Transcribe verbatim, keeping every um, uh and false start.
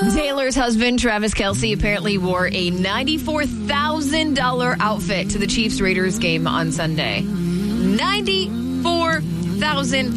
Taylor's husband, Travis Kelce, apparently wore a ninety-four thousand dollars outfit to the Chiefs-Raiders game on Sunday. ninety-four thousand dollars